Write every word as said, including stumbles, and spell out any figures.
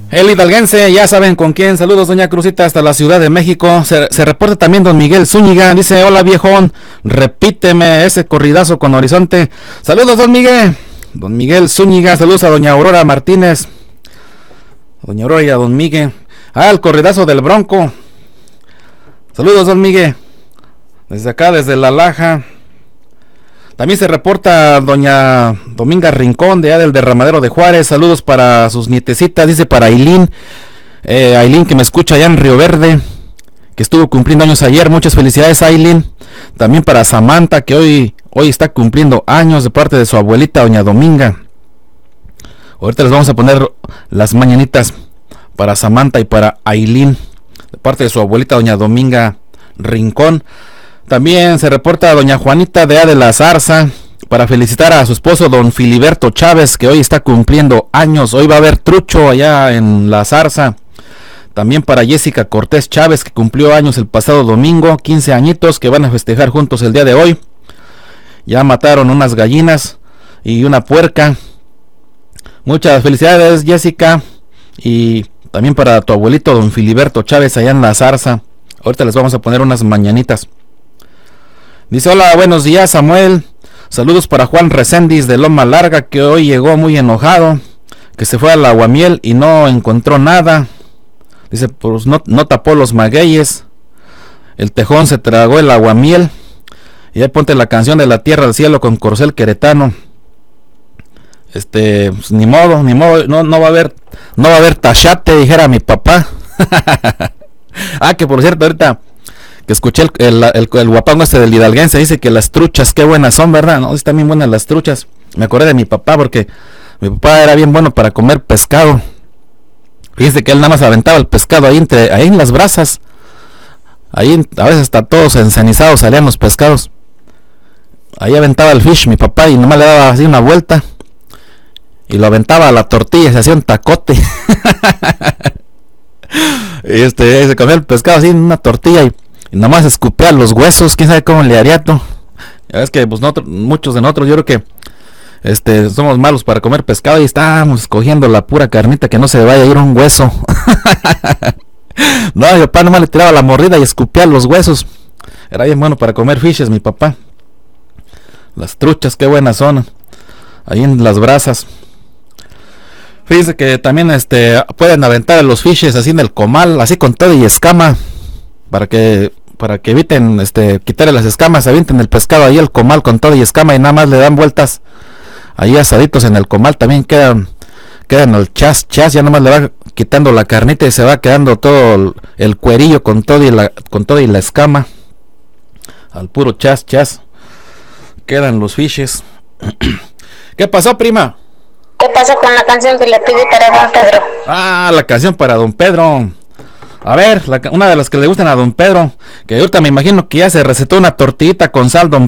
El hidalguense, ya saben con quién. Saludos, doña Cruzita, hasta la Ciudad de México. Se, se reporta también don Miguel Zúñiga. Dice, hola viejón, repíteme ese corridazo con Horizonte. Saludos, don Miguel. Don Miguel Zúñiga, saludos a doña Aurora Martínez. Doña Aurora y a don Miguel. Ah, el corridazo del Bronco. Saludos, don Miguel. Desde acá, desde La Laja. También se reporta doña Dominga Rincón, de allá del Derramadero de Juárez. Saludos para sus nietecitas, dice para Ailín. Eh, Ailín, que me escucha allá en Río Verde, que estuvo cumpliendo años ayer. Muchas felicidades, Ailín. También para Samantha, que hoy, hoy está cumpliendo años, de parte de su abuelita, doña Dominga. Ahorita les vamos a poner las mañanitas para Samantha y para Ailín, de parte de su abuelita, doña Dominga Rincón. También se reporta a doña Juanita de A de la Zarza, para felicitar a su esposo don Filiberto Chávez, que hoy está cumpliendo años. Hoy va a haber trucho allá en la Zarza. También para Jessica Cortés Chávez, que cumplió años el pasado domingo, quince añitos, que van a festejar juntos el día de hoy. Ya mataron unas gallinas y una puerca. Muchas felicidades, Jessica. Y también para tu abuelito don Filiberto Chávez allá en la Zarza. Ahorita les vamos a poner unas mañanitas. Dice, hola, buenos días, Samuel. Saludos para Juan Reséndiz de Loma Larga, que hoy llegó muy enojado, que se fue al aguamiel y no encontró nada. Dice, pues no, no tapó los magueyes. El tejón se tragó el aguamiel. Y ahí ponte la canción de La Tierra del Cielo con Corcel Queretano. Este, pues, ni modo, ni modo, no, no va a haber, no va a haber tachate, dijera mi papá. Ah, que por cierto, ahorita que escuché el, el, el, el guapango este del hidalguense, dice que las truchas, qué buenas son, ¿verdad? No, están bien buenas las truchas. Me acordé de mi papá, porque mi papá era bien bueno para comer pescado. Fíjense que él nada más aventaba el pescado ahí, entre, ahí en las brasas. Ahí a veces hasta todos encenizados salían los pescados. Ahí aventaba el fish mi papá y nomás le daba así una vuelta. Y lo aventaba a la tortilla y se hacía un tacote. Y este, se comía el pescado así en una tortilla y Y nada más escupía los huesos, quién sabe cómo le haría todo. Ya ves que pues nosotros, muchos de nosotros, yo creo que este somos malos para comer pescado y estábamos escogiendo la pura carnita, que no se vaya a ir un hueso. No, mi papá nomás le tiraba la mordida y escupía los huesos. Era bien bueno para comer fishes, mi papá. Las truchas, qué buenas son. Ahí en las brasas. Fíjense que también este pueden aventar los fishes así en el comal, así con todo y escama. Para que para que eviten este quitarle las escamas, avienten el pescado ahí al comal con todo y escama y nada más le dan vueltas ahí asaditos en el comal. También quedan quedan el chas chas, ya nada más le va quitando la carnita y se va quedando todo el, el cuerillo con todo y la con todo y la escama. Al puro chas chas quedan los fishes. ¿Qué pasó, prima? ¿Qué pasó con la canción que le pedí para don Pedro? Ah, la canción para don Pedro. A ver, la, una de las que le gustan a don Pedro, que ahorita me imagino que ya se recetó una tortillita con sal, don